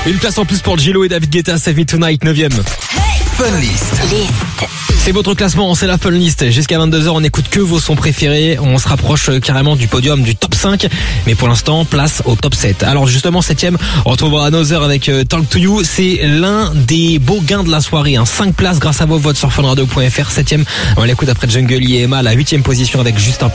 Une place en plus pour Gillo et David Guetta, Save Me Tonight, 9ème. Fun List. C'est votre classement, c'est la Fun List. Jusqu'à 22h, on n'écoute que vos sons préférés. On se rapproche carrément du podium, du top 5. Mais pour l'instant, place au top 7. Alors justement, 7ème, on retrouvera Another avec Talk to You. C'est l'un des beaux gains de la soirée. 5 places grâce à vos votes sur funradio.fr. 7ème, on l'écoute après Jungle et Emma, la 8ème position avec Juste un peu.